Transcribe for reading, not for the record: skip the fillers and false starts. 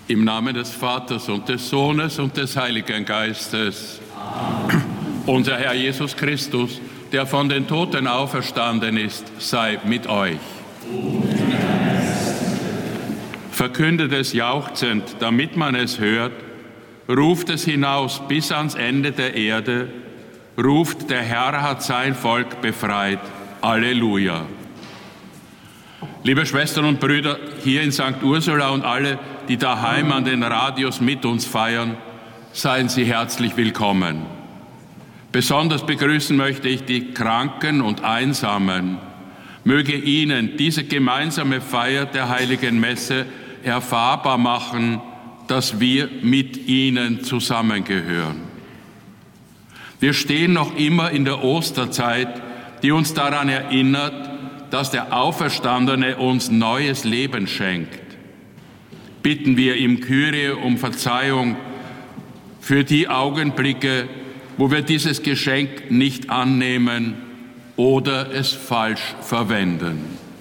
Im Namen des Vaters und des Sohnes und des Heiligen Geistes. Amen. Unser Herr Jesus Christus, der von den Toten auferstanden ist, sei mit euch. Verkündet es jauchzend, damit man es hört. Ruft es hinaus bis ans Ende der Erde. Ruft, der Herr hat sein Volk befreit. Halleluja. Liebe Schwestern und Brüder, hier in St. Ursula und alle, die daheim an den Radios mit uns feiern, seien Sie herzlich willkommen. Besonders begrüßen möchte ich die Kranken und Einsamen. Möge ihnen diese gemeinsame Feier der Heiligen Messe erfahrbar machen, dass wir mit ihnen zusammengehören. Wir stehen noch immer in der Osterzeit, die uns daran erinnert, dass der Auferstandene uns neues Leben schenkt. Bitten wir im Kyrie um Verzeihung für die Augenblicke, wo wir dieses Geschenk nicht annehmen oder es falsch verwenden.